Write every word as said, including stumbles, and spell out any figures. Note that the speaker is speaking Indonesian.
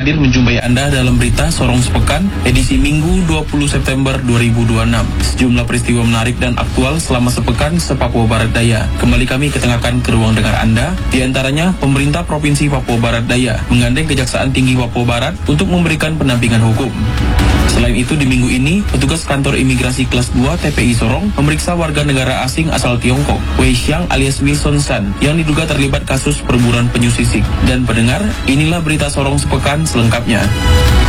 hadir menjumpai Anda dalam berita Sorong Sepekan, edisi Minggu dua puluh September dua ribu dua puluh enam. Sejumlah peristiwa menarik dan aktual selama sepekan se-Papua Barat Daya. Kembali kami ketengahkan ke ruang dengar Anda. Di antaranya, pemerintah Provinsi Papua Barat Daya menggandeng Kejaksaan Tinggi Papua Barat untuk memberikan pendampingan hukum. Selain itu, di minggu ini, petugas kantor imigrasi kelas dua T P I Sorong memeriksa warga negara asing asal Tiongkok, Wei Xiang alias Wilson San, yang diduga terlibat kasus perburuan penyu sisik. Dan pendengar, inilah berita Sorong Sepekan selengkapnya.